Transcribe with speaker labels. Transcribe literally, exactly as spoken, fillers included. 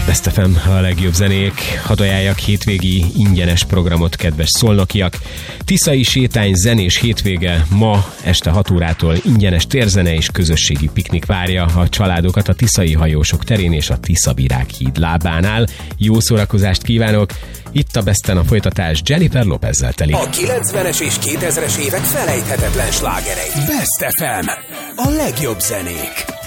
Speaker 1: Best ef em, a legjobb zenék. Hadd ajánljak hétvégi ingyenes programot, kedves szolnokiak. Tiszai sétány zenés hétvége, ma este hat órától ingyenes térzene és közösségi piknik várja a családokat a Tiszai Hajósok terén és a Tiszavirág híd lábánál. Jó szórakozást kívánok! Itt a Besten a folytatás Jennifer Lopezzel telik.
Speaker 2: A kilencvenes és kétezres évek felejthetetlen slágerei. Best ef em, a legjobb zenék.